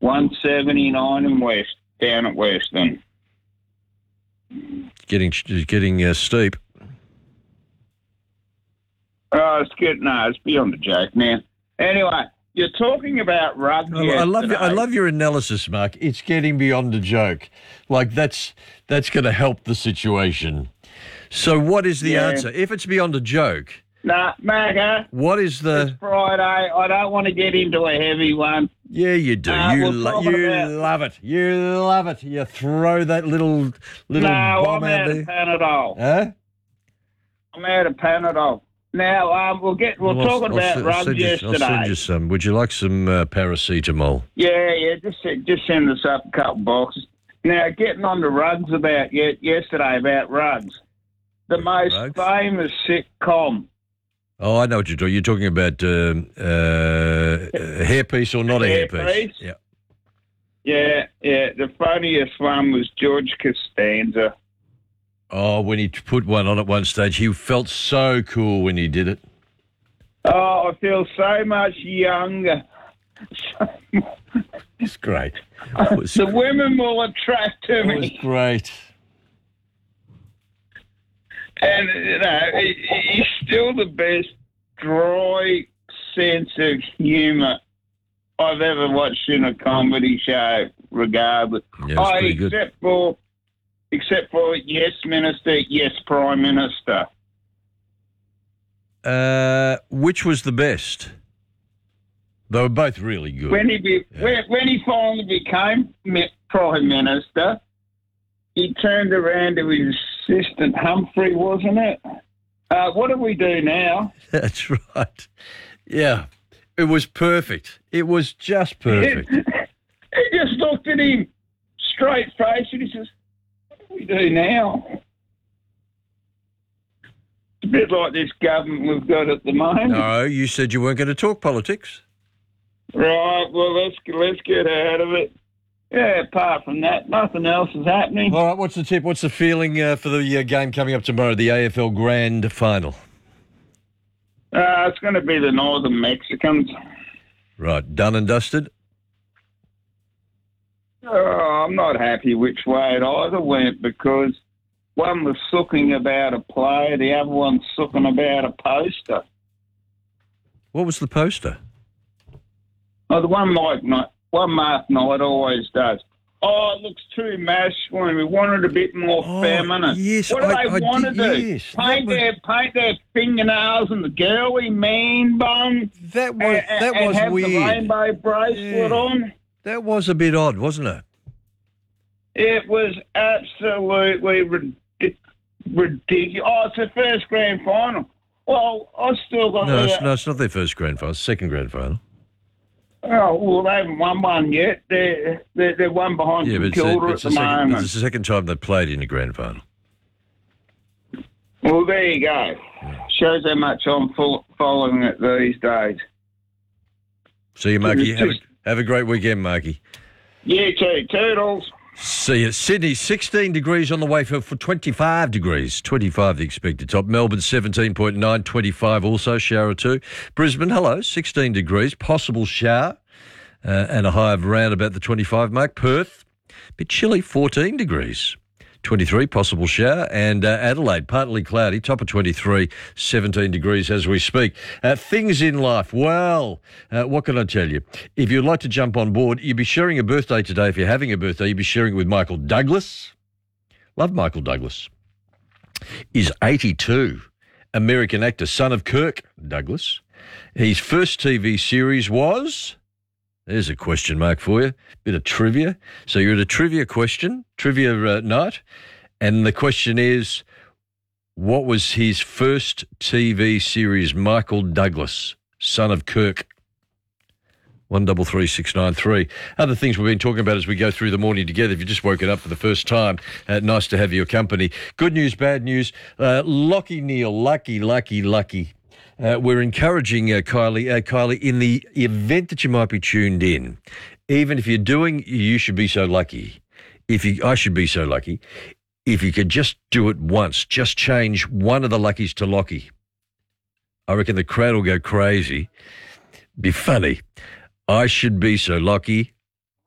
179 in West, down at Western. Getting steep. Oh, it's beyond the joke, man. Anyway, you're talking about rugby. I love your analysis, Mark. It's getting beyond a joke. Like that's going to help the situation. So what is the answer? If it's beyond a joke... Nah, Macca. What is the... It's Friday. I don't want to get into a heavy one. Yeah, you do. You love it. You love it. You throw that little bomb I'm out out there. of Panadol. Huh? I'm out of Panadol. Now, we'll talk about rugs yesterday. I'll send you some. Would you like some paracetamol? Yeah. Just send us up a couple boxes. Now, getting on the rugs yesterday about rugs. The most famous sitcom. Oh, I know what you're talking. You're talking about hairpiece or not a hairpiece? Yeah. The funniest one was George Costanza. Oh, when he put one on at one stage, he felt so cool when he did it. Oh, I feel so much younger. It's great. The women will attract to me. It was great. And, he's still the best dry sense of humour I've ever watched in a comedy show, regardless. Yeah, pretty good. Except for Yes Minister, Yes Prime Minister. Which was the best? They were both really good. When he finally became Prime Minister, he turned around to his assistant Humphrey, wasn't it? What do we do now? That's right. Yeah, it was perfect. It was just perfect. He just looked at him straight faced and he says, "What do we do now?" It's a bit like this government we've got at the moment. No, you said you weren't going to talk politics. Right. Well, let's get out of it. Yeah, apart from that, nothing else is happening. All right, what's the tip? What's the feeling for the game coming up tomorrow, the AFL Grand Final? It's going to be the Northern Mexicans. Right, done and dusted? I'm not happy which way it either went because one was sooking about a player, the other one's sooking about a poster. What was the poster? Oh, the one Mark Knight always does. Oh, it looks too masculine. We wanted a bit more feminine. Yes, what do they want to do? Yes, paint their fingernails and the girly mean bun. That was have weird. The rainbow bracelet on. That was a bit odd, wasn't it? It was absolutely ridiculous. Oh, it's the first grand final. Well, I still got... No, it's not their first grand final. It's second grand final. Oh, well, they haven't won one yet. They're one behind Kilda at the moment. It's the second time they've played in a grand final. Well, there you go. Shows how much I'm following it these days. See you, Marky. Have a great weekend, Marky. You too. Toodles. See you. Sydney, 16 degrees on the way for 25 degrees. 25 the expected top. Melbourne, 17.9, 25 also, shower or two. Brisbane, hello, 16 degrees, possible shower and a high of around about the 25 mark. Perth, bit chilly, 14 degrees. 23, possible shower. And Adelaide, partly cloudy, top of 23, 17 degrees as we speak. Things in life. Well, what can I tell you? If you'd like to jump on board, you'd be sharing a birthday today. If you're having a birthday, you'd be sharing it with Michael Douglas. Love Michael Douglas. Is 82. American actor, son of Kirk Douglas. His first TV series was... There's a question mark for you. Bit of trivia. So you're at a trivia night, and the question is, what was his first TV series? Michael Douglas, son of Kirk. 133693. Other things we've been talking about as we go through the morning together. If you just woken up for the first time, nice to have your company. Good news, bad news. Lockie Neal, lucky. We're encouraging Kylie, in the event that you might be tuned in, even if you're doing, you should be so lucky. I should be so lucky. If you could just do it once, just change one of the luckies to Lockie. I reckon the crowd will go crazy. Be funny. I should be so lucky.